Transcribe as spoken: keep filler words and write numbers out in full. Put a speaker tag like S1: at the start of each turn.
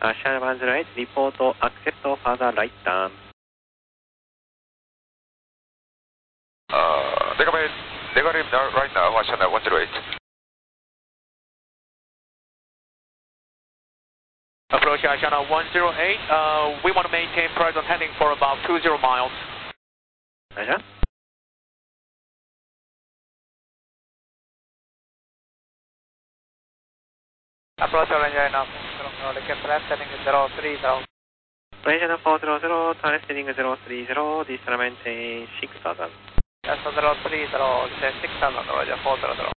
S1: Ashana one zero eight, report accept further right turn.
S2: Uh, negative, negative right now, Ashana one zero eight.
S3: Approach Ashana one zero eight, uh, we want to maintain present heading for about two zero miles.
S1: Roger.
S3: Approach Ashana heading zero three zero.
S1: Region four zero zero, turn heading zero three zero, descend maintain six thousand.
S3: Yes, zero three zero, six thousand, Roger, four zero zero.